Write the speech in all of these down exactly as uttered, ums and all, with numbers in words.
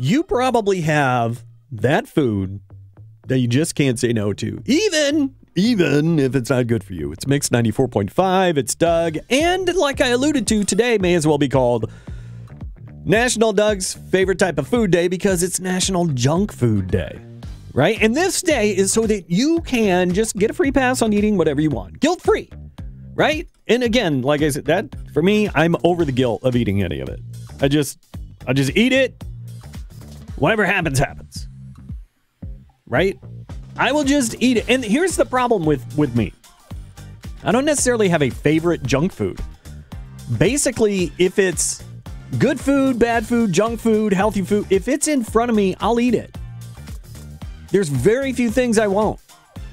you probably have that food that you just can't say no to, even, even if it's not good for you. It's Mix ninety-four point five. It's Doug. And like I alluded to, today may as well be called National Doug's Favorite Type of Food Day because it's National Junk Food Day, right? And this day is so that you can just get a free pass on eating whatever you want. Guilt-free, right? And again, like I said, that for me, I'm over the guilt of eating any of it. I just, I just eat it. Whatever happens, happens. Right? I will just eat it. And here's the problem with, with me. I don't necessarily have a favorite junk food. Basically, if it's good food, bad food, junk food, healthy food, if it's in front of me, I'll eat it. There's very few things I won't.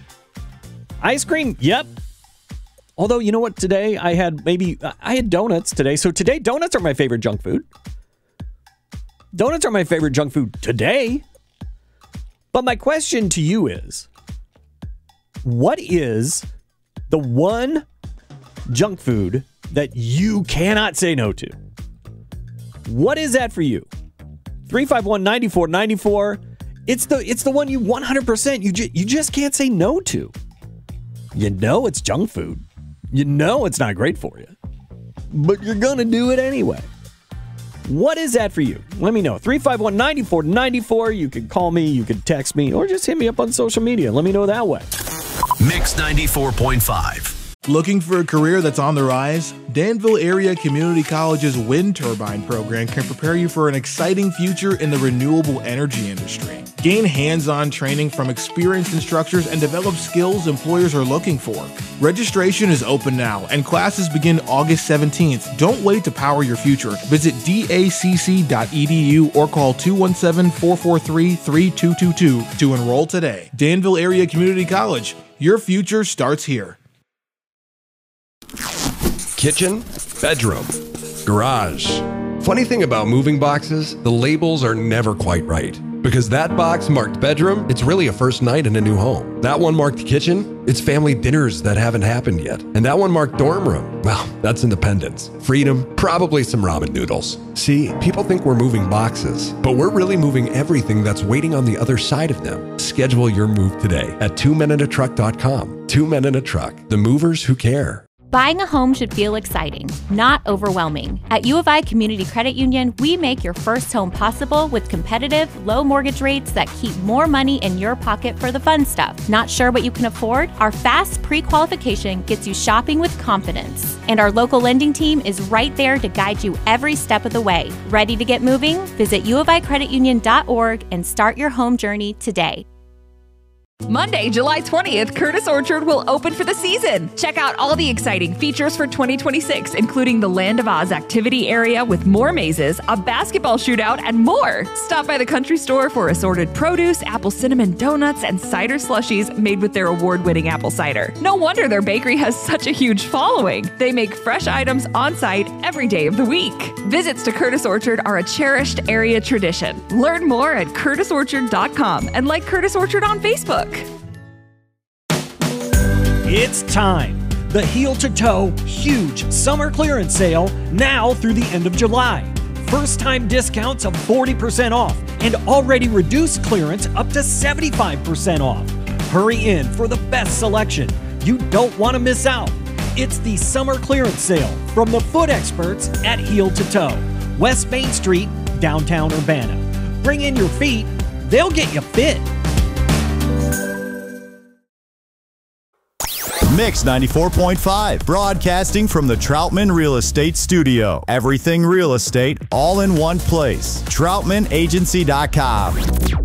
Ice cream, yep. Although, you know what? Today I had maybe, I had donuts today. So today, donuts are my favorite junk food. Donuts are my favorite junk food today. But my question to you is, what is the one junk food that you cannot say no to? What is that for you? three five one, nine four nine four. It's the it's the one you one hundred percent you ju- you just can't say no to. You know it's junk food. You know it's not great for you. But you're going to do it anyway. What is that for you? Let me know. three five one, nine four nine four. You can call me, you can text me, or just hit me up on social media. Let me know that way. Mix ninety-four point five. Looking for a career that's on the rise? Danville Area Community College's wind turbine program can prepare you for an exciting future in the renewable energy industry. Gain hands-on training from experienced instructors and develop skills employers are looking for. Registration is open now, and classes begin August seventeenth. Don't wait to power your future. Visit D A C C dot E D U or call two one seven, four four three, three two two two to enroll today. Danville Area Community College. Your future starts here. Kitchen, bedroom, garage. Funny thing about moving boxes, the labels are never quite right. Because that box marked bedroom, it's really a first night in a new home. That one marked kitchen, it's family dinners that haven't happened yet. And that one marked dorm room, well, that's independence. Freedom, probably some ramen noodles. See, people think we're moving boxes, but we're really moving everything that's waiting on the other side of them. Schedule your move today at two men in a truck dot com. Two Men in a Truck, the movers who care. Buying a home should feel exciting, not overwhelming. At U of I Community Credit Union, we make your first home possible with competitive, low mortgage rates that keep more money in your pocket for the fun stuff. Not sure what you can afford? Our fast pre-qualification gets you shopping with confidence. And our local lending team is right there to guide you every step of the way. Ready to get moving? Visit U of I credit union dot org and start your home journey today. Monday, July twentieth, Curtis Orchard will open for the season. Check out all the exciting features for twenty twenty-six, including the Land of Oz activity area with more mazes, a basketball shootout, and more. Stop by the country store for assorted produce, apple cinnamon donuts, and cider slushies made with their award-winning apple cider. No wonder their bakery has such a huge following. They make fresh items on site every day of the week. Visits to Curtis Orchard are a cherished area tradition. Learn more at curtis orchard dot com and like Curtis Orchard on Facebook. It's time. The Heel to Toe huge summer clearance sale now through the end of July. First time discounts of forty percent off and already reduced clearance up to seventy-five percent off. Hurry in for the best selection. You don't want to miss out. It's the summer clearance sale from the foot experts at Heel to Toe, West Main Street, downtown Urbana. Bring in your feet, they'll get you fit. Mix ninety-four point five, broadcasting from the Troutman Real Estate Studio. Everything real estate, all in one place. troutman agency dot com.